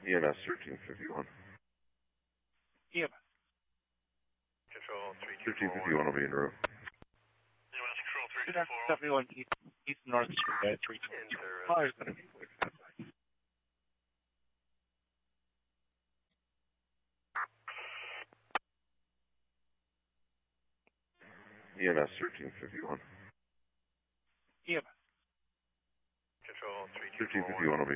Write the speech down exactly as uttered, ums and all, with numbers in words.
E M S thirteen fifty-one. E M S. Control three two thirteen four fifty-one will be en route. E M S Control three two four one. seventy-one East, East North Street at three two two. Flyer's going to be quick. E M S thirteen fifty-one. E M S. Control three two four one. thirteen fifty-one will be